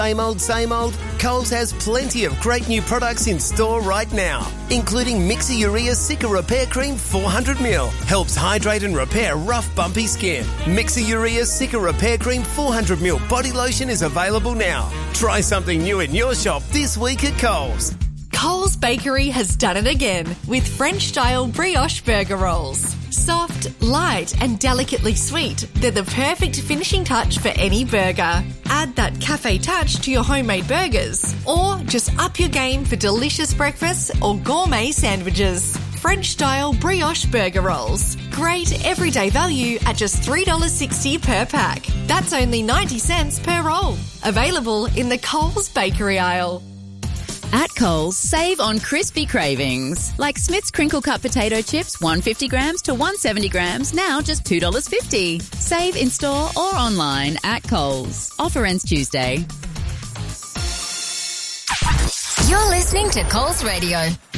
Same old? Coles has plenty of great new products in store right now, including Mixer Urea Cica Repair Cream 400ml. Helps hydrate and repair rough, bumpy skin. Mixer Urea Cica Repair Cream 400ml body lotion is available now. Try something new in your shop this week at Coles. Coles Bakery has done it again with French-style brioche burger rolls. Soft, light and delicately sweet, they're the perfect finishing touch for any burger. Add that cafe touch to your homemade burgers, or just up your game for delicious breakfasts or gourmet sandwiches. French-style brioche burger rolls. Great everyday value at just $3.60 per pack. That's only 90 cents per roll. Available in the Coles Bakery aisle. At Coles, save on crispy cravings. Like Smith's Crinkle Cut Potato Chips, 150 grams to 170 grams, now just $2.50. Save in store or online at Coles. Offer ends Tuesday. You're listening to Coles Radio.